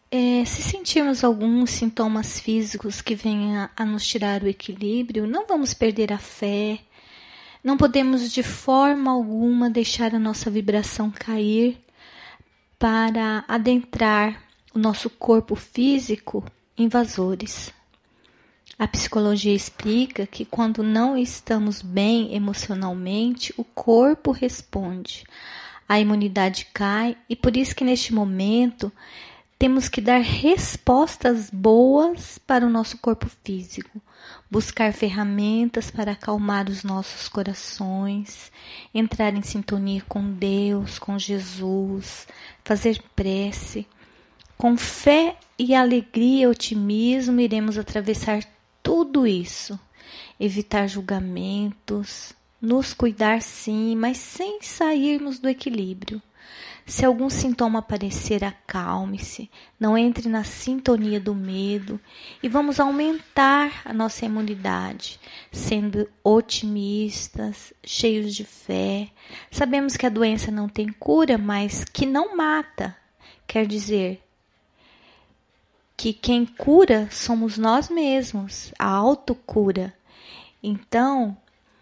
Se sentirmos alguns sintomas físicos que venham a nos tirar o equilíbrio, não vamos perder a fé, não podemos de forma alguma deixar a nossa vibração cair para adentrar o nosso corpo físico invasores. A psicologia explica que quando não estamos bem emocionalmente, o corpo responde, a imunidade cai e por isso que neste momento temos que dar respostas boas para o nosso corpo físico, buscar ferramentas para acalmar os nossos corações, entrar em sintonia com Deus, com Jesus, fazer prece. Com fé e alegria e otimismo iremos atravessar tudo isso, evitar julgamentos, nos cuidar sim, mas sem sairmos do equilíbrio. Se algum sintoma aparecer, acalme-se, não entre na sintonia do medo e vamos aumentar a nossa imunidade, sendo otimistas, cheios de fé. Sabemos que a doença não tem cura, mas que não mata. Quer dizer que quem cura somos nós mesmos, a autocura. Então,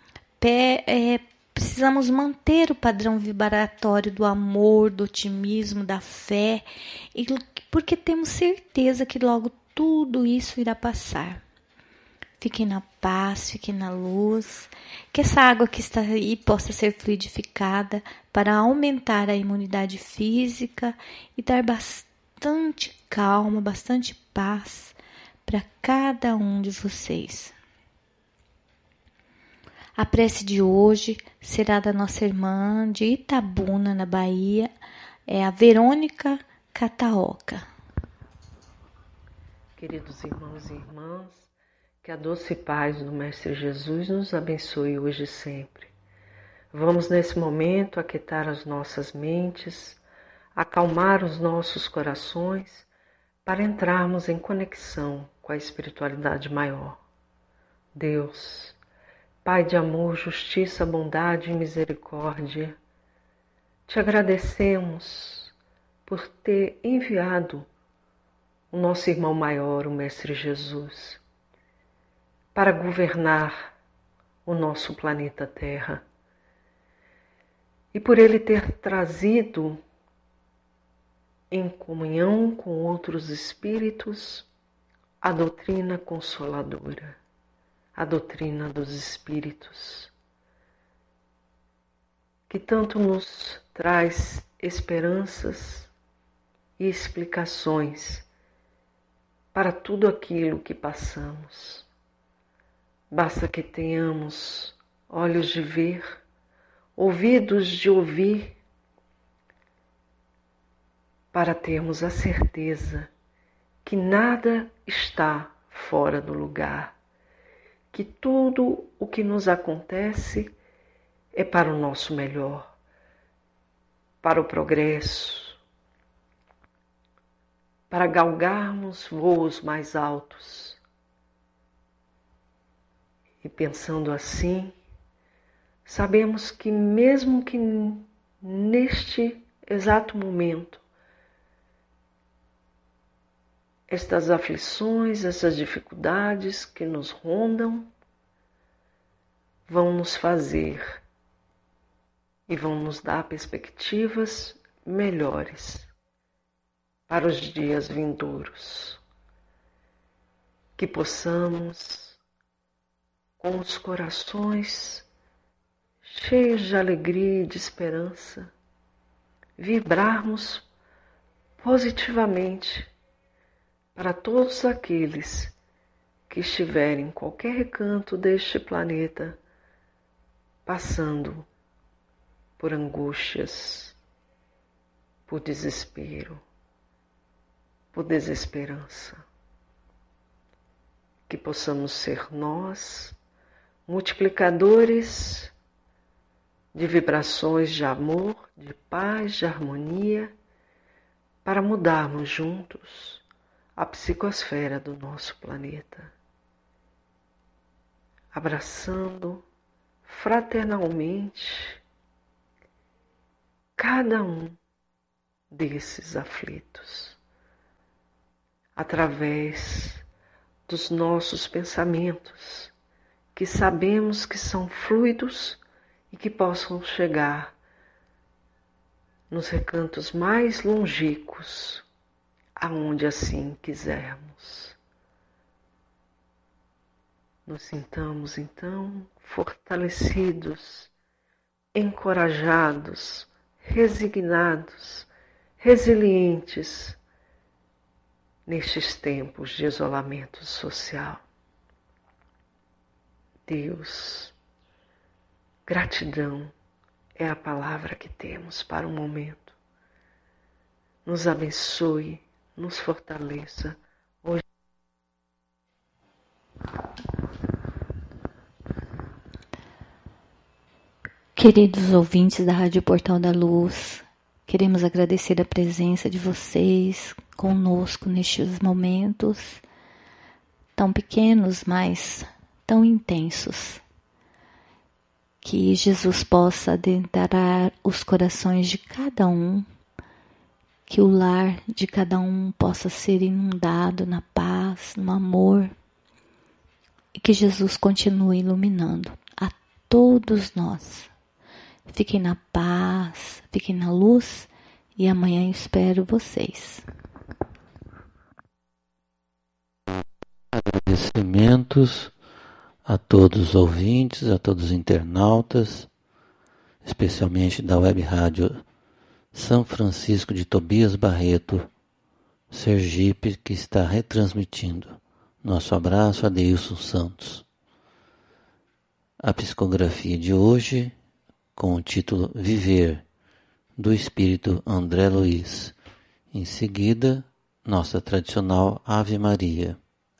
precisamos manter o padrão vibratório do amor, do otimismo, da fé, porque temos certeza que logo tudo isso irá passar. Fiquem na paz, fiquem na luz, que essa água que está aí possa ser fluidificada para aumentar a imunidade física e dar bastante calma, bastante paz para cada um de vocês. A prece de hoje será da nossa irmã de Itabuna, na Bahia, é a Verônica Cataoca. Queridos irmãos e irmãs, que a doce paz do Mestre Jesus nos abençoe hoje e sempre. Vamos nesse momento aquietar as nossas mentes, acalmar os nossos corações para entrarmos em conexão com a espiritualidade maior. Deus, Pai de amor, justiça, bondade e misericórdia, te agradecemos por ter enviado o nosso irmão maior, o Mestre Jesus, para governar o nosso planeta Terra e por ele ter trazido em comunhão com outros espíritos a doutrina consoladora, a doutrina dos espíritos, que tanto nos traz esperanças e explicações para tudo aquilo que passamos. Basta que tenhamos olhos de ver, ouvidos de ouvir, para termos a certeza que nada está fora do lugar, que tudo o que nos acontece é para o nosso melhor, para o progresso, para galgarmos voos mais altos. E pensando assim, sabemos que mesmo que neste exato momento, estas aflições, essas dificuldades que nos rondam, vão nos fazer e vão nos dar perspectivas melhores para os dias vindouros. Que possamos, com os corações cheios de alegria e de esperança, vibrarmos positivamente para todos aqueles que estiverem em qualquer recanto deste planeta passando por angústias, por desespero, por desesperança. Que possamos ser nós, multiplicadores de vibrações de amor, de paz, de harmonia, para mudarmos juntos a psicosfera do nosso planeta, abraçando fraternalmente cada um desses aflitos, através dos nossos pensamentos, que sabemos que são fluidos e que possam chegar nos recantos mais longínquos, aonde assim quisermos. Nos sintamos então fortalecidos, encorajados, resignados, resilientes nestes tempos de isolamento social. Deus, gratidão é a palavra que temos para o momento. Nos abençoe, nos fortaleça. Hoje. Queridos ouvintes da Rádio Portal da Luz, queremos agradecer a presença de vocês conosco nestes momentos tão pequenos, mas tão intensos. Que Jesus possa adentrar os corações de cada um, que o lar de cada um possa ser inundado na paz, no amor, e que Jesus continue iluminando a todos nós. Fiquem na paz, fiquem na luz e amanhã espero vocês. Agradecimentos a todos os ouvintes, a todos os internautas, especialmente da Web Rádio São Francisco de Tobias Barreto, Sergipe, que está retransmitindo. Nosso abraço, Adeilson Santos. A psicografia de hoje, com o título Viver, do Espírito André Luiz. Em seguida, nossa tradicional Ave Maria.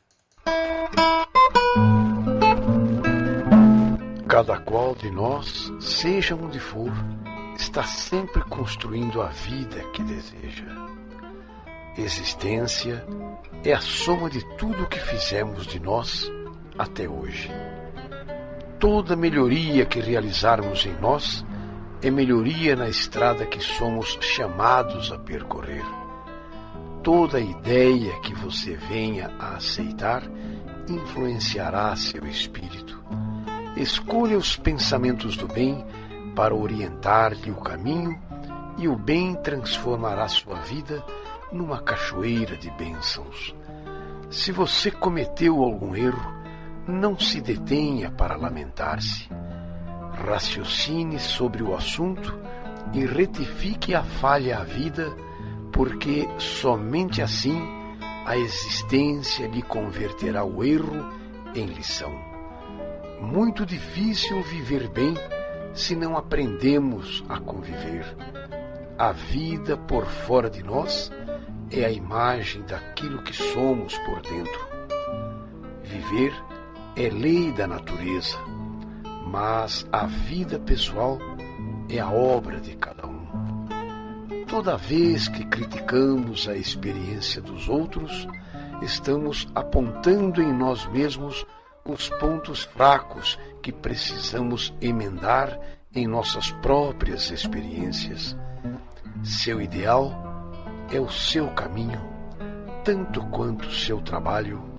Cada qual de nós, seja onde for, está sempre construindo a vida que deseja. Existência é a soma de tudo o que fizemos de nós até hoje. Toda melhoria que realizarmos em nós é melhoria na estrada que somos chamados a percorrer. Toda ideia que você venha a aceitar influenciará seu espírito. Escolha os pensamentos do bem para orientar-lhe o caminho e o bem transformará sua vida numa cachoeira de bênçãos. Se você cometeu algum erro, não se detenha para lamentar-se. Raciocine sobre o assunto e retifique a falha à vida, porque somente assim a existência lhe converterá o erro em lição. Muito difícil viver bem se não aprendemos a conviver. A vida por fora de nós é a imagem daquilo que somos por dentro. Viver é lei da natureza, mas a vida pessoal é a obra de cada um. Toda vez que criticamos a experiência dos outros, estamos apontando em nós mesmos os pontos fracos que precisamos emendar em nossas próprias experiências. Seu ideal é o seu caminho, tanto quanto seu trabalho